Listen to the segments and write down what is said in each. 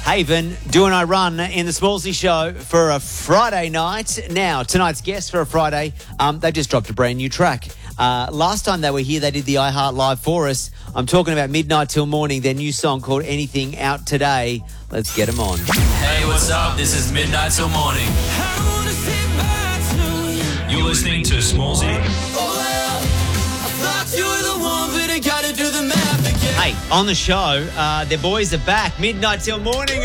Haven, doing I Run in the Smallsy Show for a Friday night. Now, tonight's guest for a Friday, they just dropped a brand new track. Last time they were here, they did the iHeart Live for us. I'm talking about Midnight Till Morning, their new song called Anything, out today. Let's get them on. Hey, what's up? This is Midnight Till Morning. You're listening to Smallsy. Hey, on the show, their boys are back. Midnight Till Morning.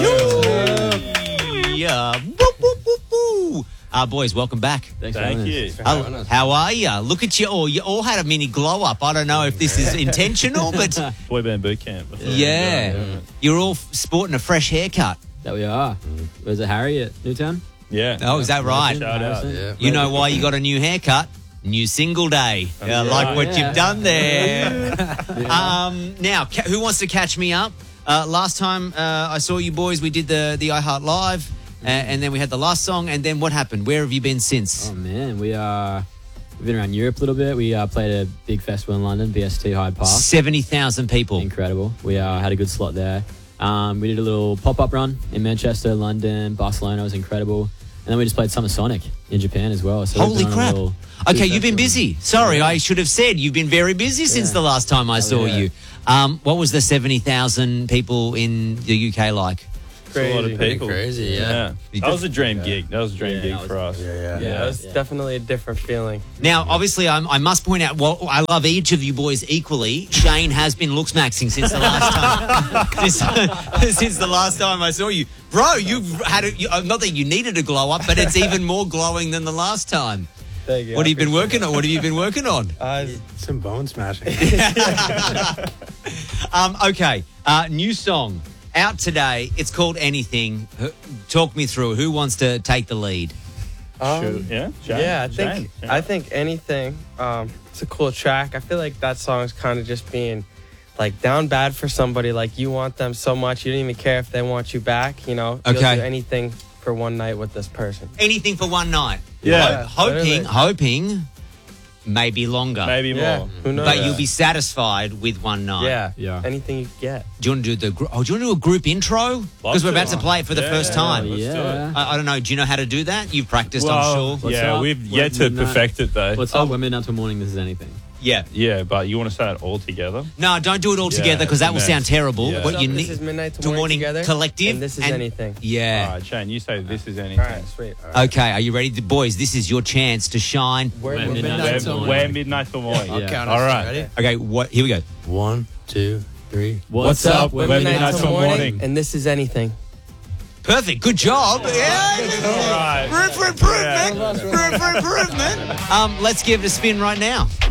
Yeah. Boys, welcome back. Thank you. How are you? Look at you all. You all had a mini glow up. I don't know if this is intentional, but Boy band boot camp. yeah. You're all sporting a fresh haircut. That we are. Was it Harry at Newtown? Yeah. Oh, is that right? Shout out. Yeah. You know why you got a new haircut? New single day. I like what you've done there. Now, who wants to catch me up? Last time I saw you boys, we did the iHeart Live, and then we had the last song, and then what happened? Where have you been since? Oh, man. We've been around Europe a little bit. We played a big festival in London, BST Hyde Park. 70,000 people. Incredible. We had a good slot there. We did a little pop-up run in Manchester, London, Barcelona. It was incredible. And then we just played Summer Sonic in Japan as well. So Holy crap. Okay, you've been busy. Sorry, I should have said you've been very busy since the last time I saw you. What was the 70,000 people in the UK like? A lot of people. Crazy, yeah. That was a dream gig. That was a dream gig for us. Yeah, it was definitely a different feeling. Now, obviously, I must point out, well, I love each of you boys equally. Shane has been looks-maxing since the last time. Since the last time I saw you. Bro, you've had not that you needed a glow-up, but it's even more glowing than the last time. Thank you. What have you been working on? What have you been working on? Some bone smashing. Okay, new song. Out today. It's called Anything. Talk me through it. Who wants to take the lead? Shane? Yeah, I think Anything. It's a cool track. I feel like that song's kind of just being like down bad for somebody. Like you want them so much, you don't even care if they want you back. You know, you'll do anything for one night with this person. Anything for one night. Yeah. Hoping. Maybe longer. Maybe more. Yeah, who knows? But you'll be satisfied with one night. Yeah. Anything you get. Do you want to do do you want to do a group intro? Because we're about to play it for the first time. Let's do it. I don't know. Do you know how to do that? You've practiced, I'm sure. Yeah, we've yet to perfect it though. What's up? We're Midnight Till Morning. This is Anything. Yeah. Yeah, but you want to say it all together? No, don't do it all together because that will sound terrible. Yeah. What you This need is Midnight Till Morning together. collective. And this is Anything. Yeah. All right, Shane, you say this is Anything. All right, sweet. All right. Okay, are you ready? Boys, this is your chance to shine. We're Midnight Till Morning. We're Midnight Till Morning. I'll Yeah. count All us. right. Ready? Okay, here we go. 1, 2, 3. What's up? We're Midnight Till Morning. And this is Anything. Perfect. Good job. Yeah. All right. Room for improvement. Room for improvement. Let's give it a spin right now.